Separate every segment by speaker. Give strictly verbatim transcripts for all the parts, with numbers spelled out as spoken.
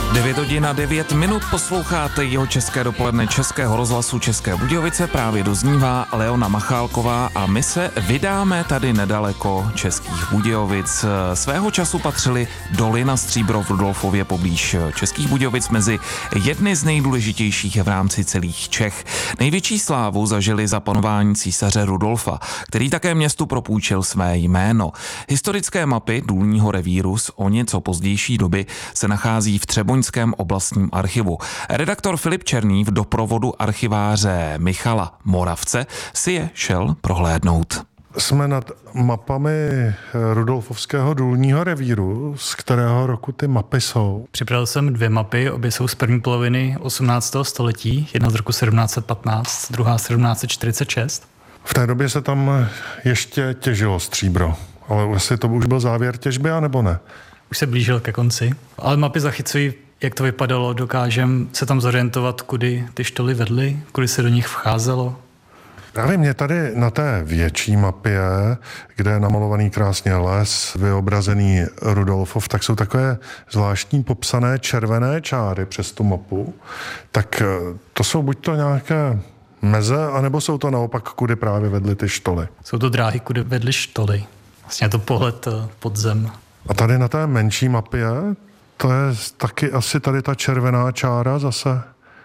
Speaker 1: devět hodin a devět minut posloucháte jeho české dopoledne Českého rozhlasu České Budějovice. Právě doznívá Leona Machálková a my se vydáme tady nedaleko Českých Budějovic. Svého času patřily doly na stříbro v Rudolfově poblíž Českých Budějovic mezi jedny z nejdůležitějších v rámci celých Čech. Největší slávu zažili za panování císaře Rudolfa, který také městu propůjčil své jméno. Historické mapy důlního revíru z o něco pozdější doby se nachází v Třeboňském oblastním archivu. Redaktor Filip Černý v doprovodu archiváře Michala Moravce si je šel prohlédnout.
Speaker 2: Jsme nad mapami Rudolfovského důlního revíru, z kterého roku ty mapy jsou.
Speaker 3: Připravil jsem dvě mapy, obě jsou z první poloviny osmnáctého století, jedna z roku sedmnáct set patnáct, druhá sedmnáct set čtyřicet šest.
Speaker 2: V té době se tam ještě těžilo stříbro, ale jestli to už byl závěr těžby, anebo ne?
Speaker 3: Už se blížil ke konci, ale mapy zachycují, jak to vypadalo, dokážeme se tam zorientovat, kudy ty štoly vedly, kudy se do nich vcházelo.
Speaker 2: Právě mě tady na té větší mapě, kde je namalovaný krásně les, vyobrazený Rudolfov, tak jsou takové zvláštní popsané červené čáry přes tu mapu. Tak to jsou buď to nějaké meze, anebo jsou to naopak, kudy právě vedly ty štoly.
Speaker 3: Jsou to dráhy, kudy vedly štoly. Vlastně je to pohled pod zem.
Speaker 2: A tady na té menší mapě, to je taky asi tady ta červená čára zase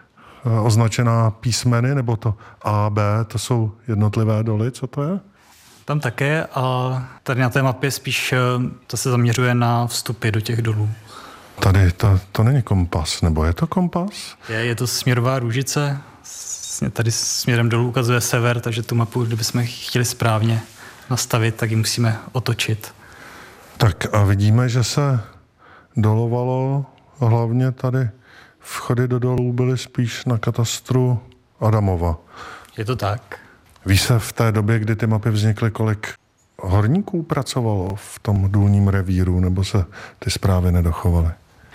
Speaker 2: označená písmeny, nebo to A, B, to jsou jednotlivé doly, co to je?
Speaker 3: Tam také a tady na té mapě spíš to se zaměřuje na vstupy do těch dolů.
Speaker 2: Tady to, to není kompas, nebo je to kompas?
Speaker 3: Je, je to směrová růžice, tady směrem dolů ukazuje sever, takže tu mapu, kdybychom chtěli správně nastavit, tak ji musíme otočit.
Speaker 2: Tak a vidíme, že se dolovalo hlavně tady vchody do dolů byly spíš na katastru Adamova.
Speaker 3: Je to tak.
Speaker 2: Ví se v té době, kdy ty mapy vznikly, kolik horníků pracovalo v tom důlním revíru, nebo se ty zprávy nedochovaly?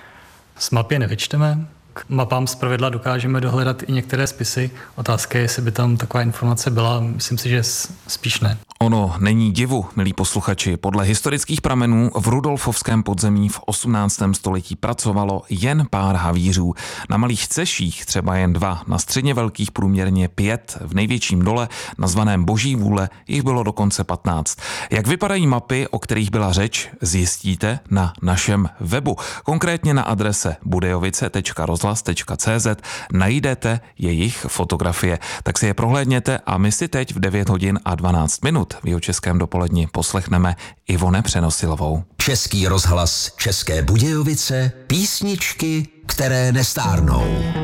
Speaker 3: Z mapy nevyčteme. K mapám zpravidla dokážeme dohledat i některé spisy. Otázka je, jestli by tam taková informace byla. Myslím si, že spíš ne.
Speaker 1: Ono není divu, milí posluchači. Podle historických pramenů v Rudolfovském podzemí v osmnáctém století pracovalo jen pár havířů. Na malých ceších třeba jen dva, na středně velkých průměrně pět, v největším dole, nazvaném Boží vůle, jich bylo dokonce patnáct. Jak vypadají mapy, o kterých byla řeč, zjistíte na našem webu. Konkrétně na adrese budejovice tečka rozhlas tečka cé zet najdete jejich fotografie. Tak si je prohlédněte a my si teď v devět hodin a dvanáct minut v jeho českém dopoledni poslechneme Ivone Přenosilovou.
Speaker 4: Český rozhlas České Budějovice, písničky, které nestárnou.